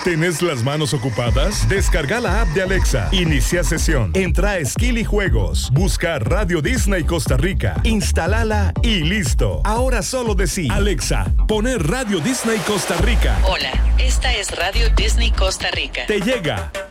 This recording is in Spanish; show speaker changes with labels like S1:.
S1: ¿Tenés las manos ocupadas? Descarga la app de Alexa. Inicia sesión. Entra a Skill y Juegos. Busca Radio Disney Costa Rica. Instálala y listo. Ahora solo decí: Alexa, poner Radio Disney Costa Rica.
S2: Hola, esta es Radio Disney Costa Rica.
S1: Te llega